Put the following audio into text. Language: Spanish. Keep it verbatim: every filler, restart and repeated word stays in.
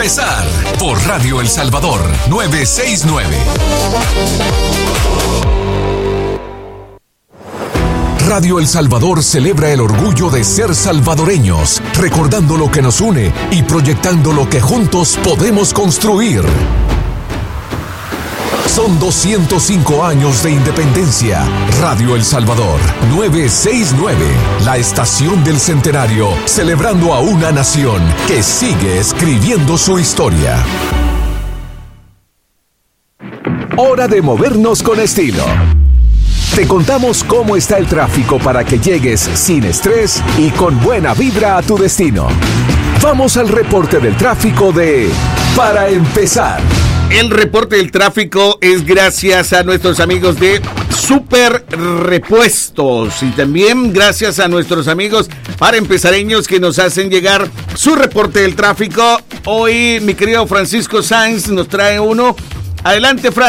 empezar por Radio El Salvador novecientos sesenta y nueve. Radio El Salvador celebra el orgullo de ser salvadoreños, recordando lo que nos une y proyectando lo que juntos podemos construir. Son doscientos cinco años de independencia. Radio El Salvador novecientos sesenta y nueve, la estación del centenario, celebrando a una nación que sigue escribiendo su historia. Hora de movernos con estilo. Te contamos cómo está el tráfico para que llegues sin estrés y con buena vibra a tu destino. Vamos al reporte del tráfico de Para Empezar. El reporte del tráfico es gracias a nuestros amigos de Super Repuestos y también gracias a nuestros amigos para empezareños que nos hacen llegar su reporte del tráfico. Hoy mi querido Francisco Sáenz nos trae uno. Adelante, Fran.